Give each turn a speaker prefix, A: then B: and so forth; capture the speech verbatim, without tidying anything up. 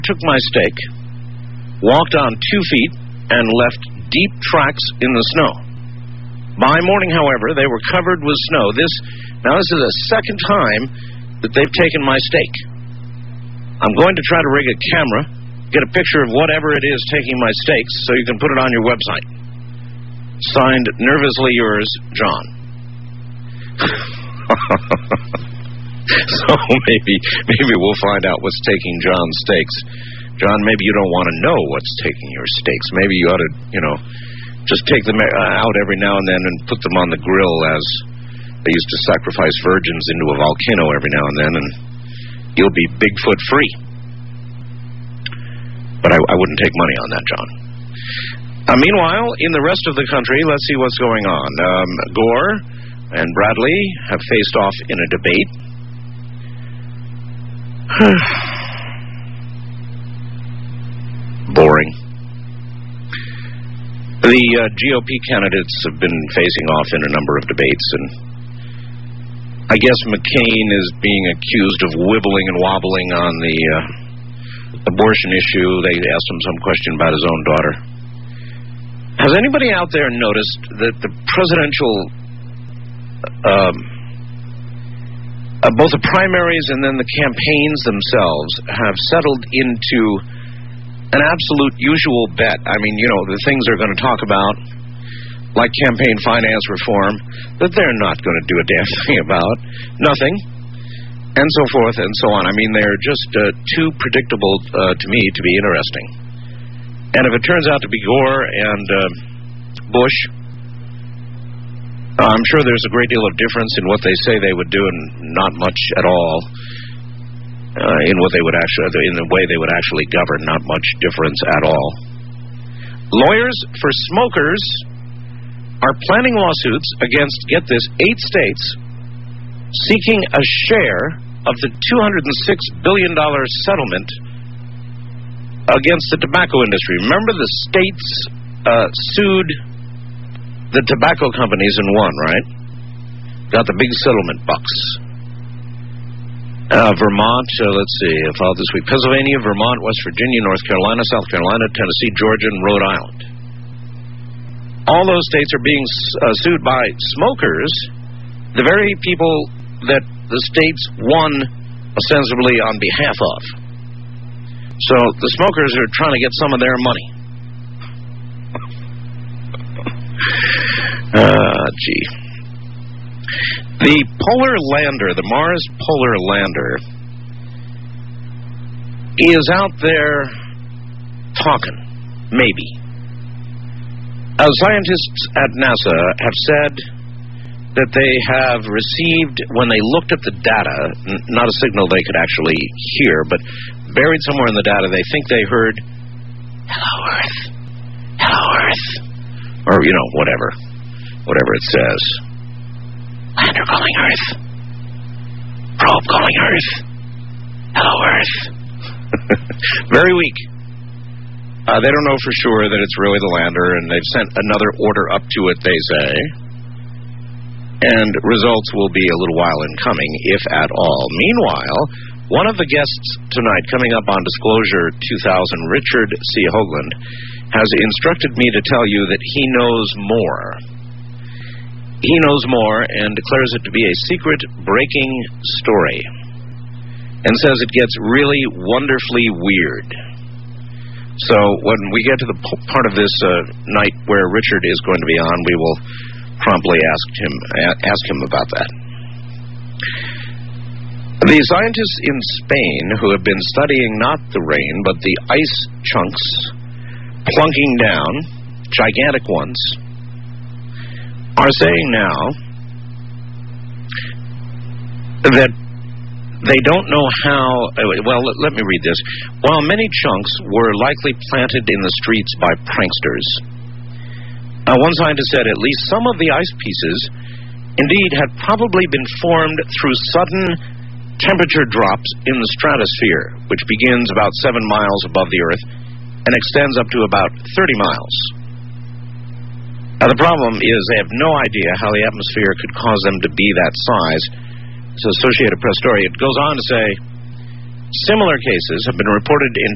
A: took my stake, walked on two feet, and left deep tracks in the snow. By morning, however, they were covered with snow. This, now this is the second time that they've taken my stake. I'm going to try to rig a camera, get a picture of whatever it is taking my stakes, so you can put it on your website. Signed, nervously yours, John. So maybe maybe we'll find out what's taking John's stakes. John, maybe you don't want to know what's taking your stakes. Maybe you ought to, you know, just take them out every now and then and put them on the grill, as they used to sacrifice virgins into a volcano every now and then, and you'll be Bigfoot free. But I, I wouldn't take money on that, John. Uh, meanwhile, in the rest of the country, let's see what's going on. Um, Gore and Bradley have faced off in a debate. Boring. The uh, G O P candidates have been facing off in a number of debates, and I guess McCain is being accused of wibbling and wobbling on the uh, abortion issue. They asked him some question about his own daughter. Has anybody out there noticed that the presidential, um, uh, both the primaries and then the campaigns themselves have settled into an absolute usual bet? I mean, you know, the things they're going to talk about, like campaign finance reform, that they're not going to do a damn thing about. Nothing. And so forth and so on. I mean, they're just uh, too predictable uh, to me to be interesting. And if it turns out to be Gore and uh, Bush, uh, I'm sure there's a great deal of difference in what they say they would do and not much at all uh, in what they would actually, in the way they would actually govern. Not much difference at all. Lawyers for smokers are planning lawsuits against, get this, eight states seeking a share of the two hundred six billion dollars settlement against the tobacco industry. Remember, the states uh, sued the tobacco companies and won, right? Got the big settlement bucks. Uh, Vermont, uh, let's see, I filed this week. Pennsylvania, Vermont, West Virginia, North Carolina, South Carolina, Tennessee, Georgia, and Rhode Island. All those states are being uh, sued by smokers, the very people that the states won ostensibly on behalf of. So the smokers are trying to get some of their money. Ah, gee. The polar lander, the Mars polar lander, is out there talking, maybe. Uh, scientists at NASA have said that they have received, when they looked at the data, n- not a signal they could actually hear, but buried somewhere in the data, they think they heard, "Hello, Earth. Hello, Earth." Or, you know, whatever. Whatever it says. Lander calling Earth. Probe calling Earth. Hello, Earth. Very weak. Uh, they don't know for sure that it's really the lander, and they've sent another order up to it, they say. And results will be a little while in coming, if at all. Meanwhile, one of the guests tonight, coming up on Disclosure two thousand, Richard C. Hoagland, has instructed me to tell you that he knows more. He knows more and declares it to be a secret breaking story, and says it gets really wonderfully weird. So when we get to the p- part of this uh, night where Richard is going to be on, we will promptly ask him a- ask him about that. The scientists in Spain who have been studying not the rain but the ice chunks plunking down, gigantic ones, are saying now that they don't know how, well, let me read this. While many chunks were likely planted in the streets by pranksters, uh, one scientist said at least some of the ice pieces indeed had probably been formed through sudden temperature drops in the stratosphere, which begins about seven miles above the Earth and extends up to about thirty miles. Now, the problem is they have no idea how the atmosphere could cause them to be that size. It's Associated Press story. It goes on to say, similar cases have been reported in